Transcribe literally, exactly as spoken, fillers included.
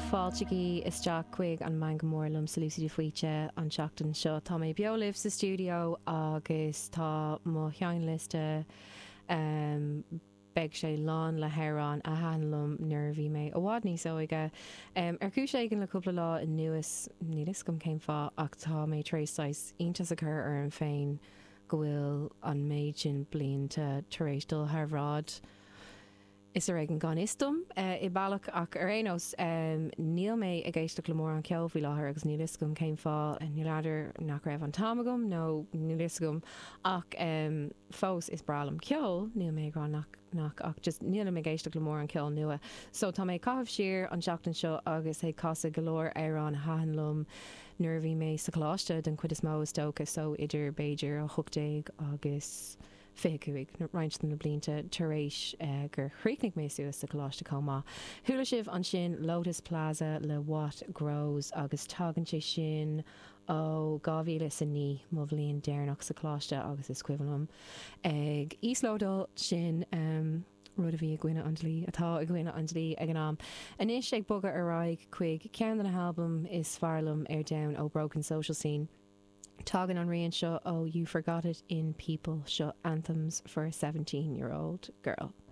Fáilteaí isteach chuig an man go mórlam sa Lucy de Fuite an seachtain seo. Tá mé beolibh sa stúdio agus tá mo cheanliste um, beg sé lán le Heran a hanlum nervhí mé a bhád níos óige. Um, ar cúis éigen le cúpla lá in nuas nílas gom céim fá ach tá mé trééis iontas a chur ar an féin go bhfuil an méid sin blianta tar éis dul Harrád. Is er eigen gan istum uh, I bailach ach ar éos um, níl mé a géiste le mór an ceol bhí láthair agus níliscum céim fá a níláidir nach raibh an tamagum nó níliscum ach um, fós is bralam ceol níl mé rá nach, nach ach just níl mé géiste le mór an ceol nua. So tá mé caibh siar an seachtain seo agus é casa golóir ar an hahanlum nervhí mé sa chláiste den chud is mó is tócha so idir Beiidir a chuchtéig agus fécuig reinstan na blinte taréis uh, gur chríicnig mé suas sa choláiste comá. Thula sibh an sin Lotus Plaza le What Grows agus tagann sé sin ó gábhíle san ní mo bhlíon déirnach sa choláiste agus is cuivalm. Ag Íslódal sin um, rud a bhí a gcuine anlí atá a gcuine anlí ag an am. Anis ag bogad aráig chuig cean an album is fearlam ar down ó Broken Social Scene. Tágan an rion seo ó You Forgot It in People seo anthems for a seventeen-year-old girl.